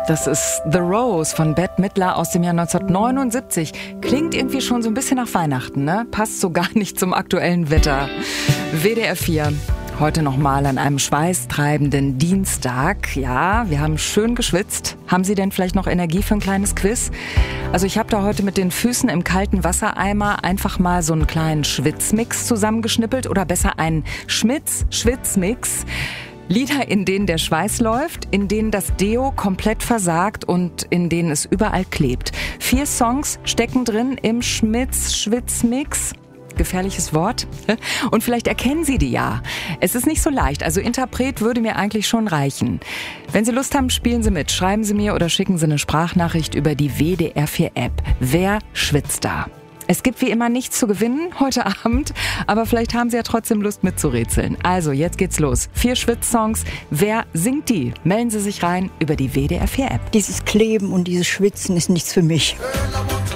Das ist The Rose von Bette Midler aus dem Jahr 1979. Klingt irgendwie schon so ein bisschen nach Weihnachten, ne? Passt so gar nicht zum aktuellen Wetter. WDR 4. Heute nochmal an einem schweißtreibenden Dienstag. Ja, wir haben schön geschwitzt. Haben Sie denn vielleicht noch Energie für ein kleines Quiz? Also ich habe da heute mit den Füßen im kalten Wassereimer einfach mal so einen kleinen Schwitzmix zusammengeschnippelt oder besser einen Schwitzmix. Lieder, in denen der Schweiß läuft, in denen das Deo komplett versagt und in denen es überall klebt. 4 Songs stecken drin im Schwitzmix. Gefährliches Wort. Und vielleicht erkennen Sie die ja. Es ist nicht so leicht, also Interpret würde mir eigentlich schon reichen. Wenn Sie Lust haben, spielen Sie mit. Schreiben Sie mir oder schicken Sie eine Sprachnachricht über die WDR 4 App. Wer schwitzt da? Es gibt wie immer nichts zu gewinnen heute Abend, aber vielleicht haben Sie ja trotzdem Lust mitzurätseln. Also, jetzt geht's los. 4 Schwitzsongs. Wer singt die? Melden Sie sich rein über die WDR 4 App. Dieses Kleben und dieses Schwitzen ist nichts für mich.